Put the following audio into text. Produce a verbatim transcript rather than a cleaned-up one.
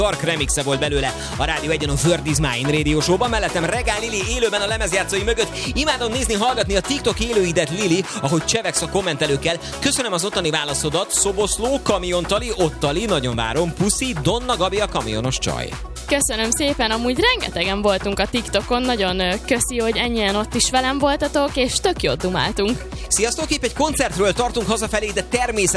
Dark remixe volt belőle a Rádió egyen a Word is Mine Radio Show-ban. Mellettem Regál Lili élőben a lemezjátszói mögött. Imádom nézni, hallgatni a TikTok élőidet, Lili, ahogy csevegsz a kommentelőkkel. Köszönöm az ottani válaszodat. Szoboszló, Kamiontali, Ottali, nagyon várom. Puszi, Donna Gabi a kamionos csaj. Köszönöm szépen, amúgy rengetegen voltunk a TikTokon, nagyon köszi, hogy ennyien ott is velem voltatok, és tök jót dumáltunk. Sziasztok, épp egy koncertről tartunk hazafelé, de természetesen